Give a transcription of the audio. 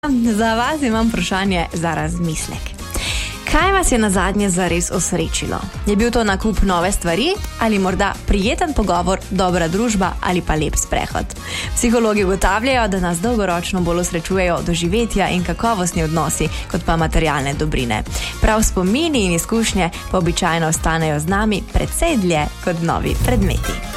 Za vas imam vprašanje za razmislek. Kaj vas je nazadnje zares osrečilo? Je bil to nakup nove stvari ali morda prijeten pogovor, dobra družba ali pa lep sprehod? Psihologi ugotavljajo, da nas dolgoročno bolj osrečujejo doživetja in kakovostni odnosi, kot pa materialne dobrine. Prav spomini in izkušnje pa običajno ostanejo z nami precej dlje kot novi predmeti.